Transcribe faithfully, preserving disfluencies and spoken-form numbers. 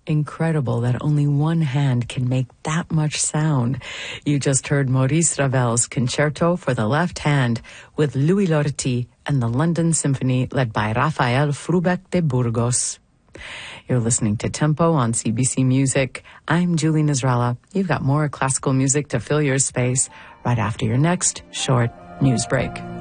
Incredible that only one hand can make that much sound. You just heard Maurice Ravel's Concerto for the Left Hand with Louis Lortie and the London Symphony led by Rafael Frubec de Burgos. You're listening to Tempo on C B C Music. I'm Julie Nasrallah. You've got more classical music to fill your space right after your next short news break.